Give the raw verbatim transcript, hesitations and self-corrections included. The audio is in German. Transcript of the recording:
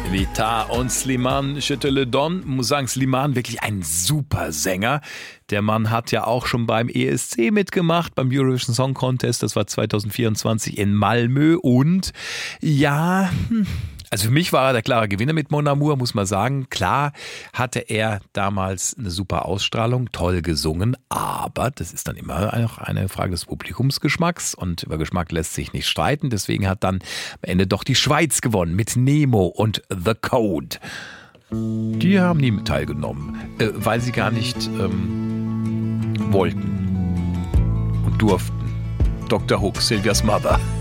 Vita und Slimane Je te le donne. Ich muss sagen, Slimane wirklich ein super Sänger. Der Mann hat ja auch schon beim E S C mitgemacht, beim Eurovision Song Contest. Das war zwanzig vierundzwanzig in Malmö. Und ja, also für mich war er der klare Gewinner mit Mon Amour, muss man sagen. Klar hatte er damals eine super Ausstrahlung, toll gesungen. Aber das ist dann immer auch eine Frage des Publikumsgeschmacks. Und über Geschmack lässt sich nicht streiten. Deswegen hat dann am Ende doch die Schweiz gewonnen mit Nemo und The Code. Die haben nie mit teilgenommen, äh, weil sie gar nicht ähm, wollten und durften. Doktor Hook, Sylvias Mother.